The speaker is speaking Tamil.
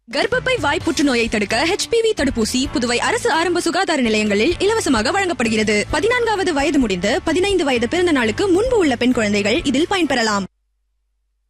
கர்ப்பப்பை வாய் புற்றுநோயை தடுக்க HPV தடுப்பூசி புதுவை அரசு ஆரம்ப சுகாதார நிலையங்களில் இலவசமாக வழங்கப்படுகிறது. 14வது வயது முடிந்து 15 வயது பிறந்த நாளுக்கு முன்பு உள்ள பெண் குழந்தைகள் இதில் பயன்பெறலாம்.